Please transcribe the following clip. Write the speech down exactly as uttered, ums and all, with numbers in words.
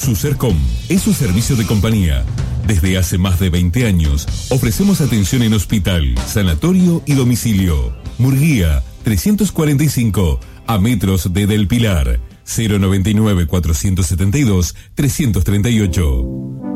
Usercom es su servicio de compañía. Desde hace más de veinte años ofrecemos atención en hospital, sanatorio y domicilio. Murguía trescientos cuarenta y cinco, a metros de Del Pilar. cero noventa y nueve, cuatrocientos setenta y dos, trescientos treinta y ocho.